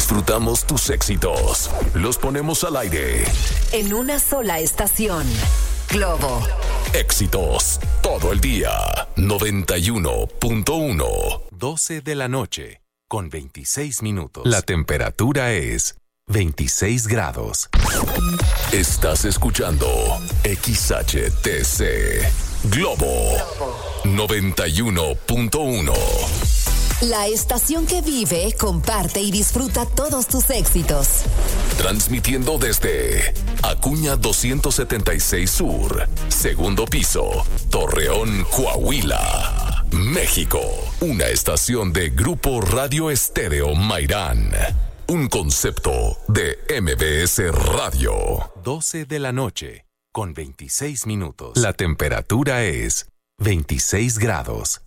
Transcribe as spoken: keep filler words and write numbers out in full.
Disfrutamos tus éxitos. Los ponemos al aire. En una sola estación. Globo. Éxitos todo el día. noventa y uno punto uno. doce de la noche, con veintiséis minutos. La temperatura es veintiséis grados. Estás escuchando X H T C Globo noventa y uno punto uno. La estación que vive, comparte y disfruta todos tus éxitos. Transmitiendo desde Acuña doscientos setenta y seis Sur, segundo piso, Torreón, Coahuila, México. Una estación de Grupo Radio Estéreo Mairán. Un concepto de M B S Radio. doce de la noche, con veintiséis minutos. La temperatura es veintiséis grados.